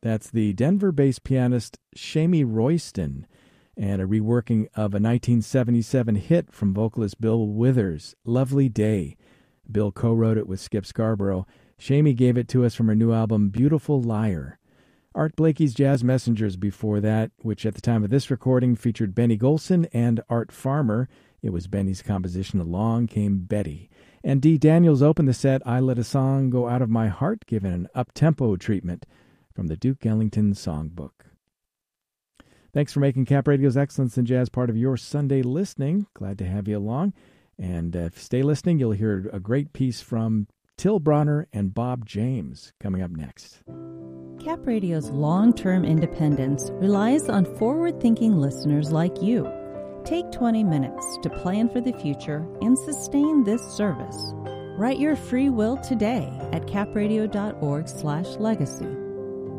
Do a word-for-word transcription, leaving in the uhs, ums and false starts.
That's the Denver-based pianist Shamie Royston, and a reworking of a nineteen seventy-seven hit from vocalist Bill Withers, Lovely Day. Bill co-wrote it with Skip Scarborough. Shamie gave it to us from her new album, Beautiful Liar. Art Blakey's Jazz Messengers before that, which at the time of this recording featured Benny Golson and Art Farmer. It was Benny's composition, Along Came Betty. And Dee Daniels opened the set, I Let a Song Go Out of My Heart, given an up-tempo treatment from the Duke Ellington Songbook. Thanks for making Cap Radio's Excellence in Jazz part of your Sunday listening. Glad to have you along. And uh, if you stay listening, you'll hear a great piece from Till Bronner and Bob James coming up next. Cap Radio's long-term independence relies on forward-thinking listeners like you. Take twenty minutes to plan for the future and sustain this service. Write your free will today at capradio dot org slash legacy.